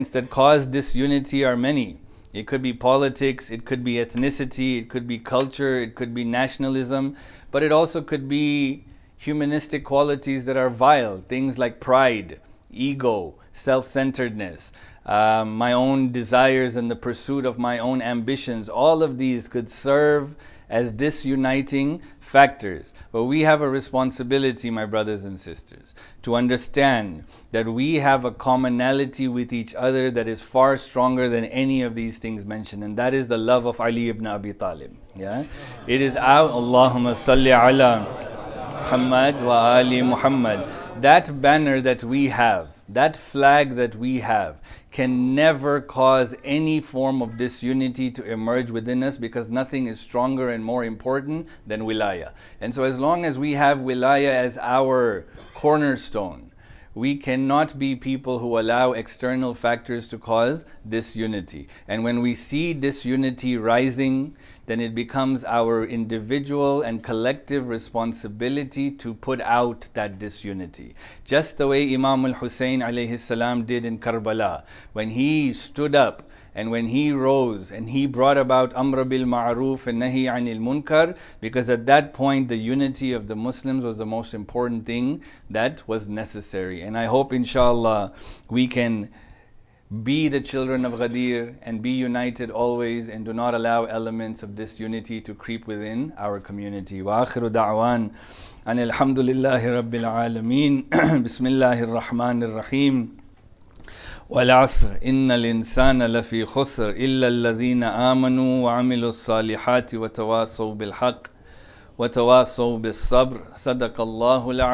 that cause disunity are many. It could be politics, it could be ethnicity, it could be culture, it could be nationalism, but it also could be humanistic qualities that are vile, things like pride, ego, self-centeredness, my own desires and the pursuit of my own ambitions. All of these could serve as disuniting factors. But we have a responsibility, my brothers and sisters, to understand that we have a commonality with each other that is far stronger than any of these things mentioned, and that is the love of Ali ibn Abi Talib. Yeah? It is our Allahumma salli ala Muhammad wa ali Muhammad. That banner that we have, that flag that we have, can never cause any form of disunity to emerge within us, because nothing is stronger and more important than wilaya. And so as long as we have wilaya as our cornerstone, we cannot be people who allow external factors to cause disunity. And when we see disunity rising, then it becomes our individual and collective responsibility to put out that disunity. Just the way Imam al-Hussein alayhi salam did in Karbala, when he stood up and when he rose and he brought about Amr bil Ma'ruf and Nahi anil Munkar, because at that point the unity of the Muslims was the most important thing that was necessary. And I hope inshallah we can be the children of Ghadir and be united always, and do not allow elements of disunity to creep within our community. Wa akhiru da'wan anil hamdulillahi rabbil alameen. Bismillahir rahmanir rahim. Wal asr innal insana lafi khusr illa alladhina amanu wa amilus salihati wa tawasaw bil haqq wa tawasaw bis sabr. Sadaqallahu al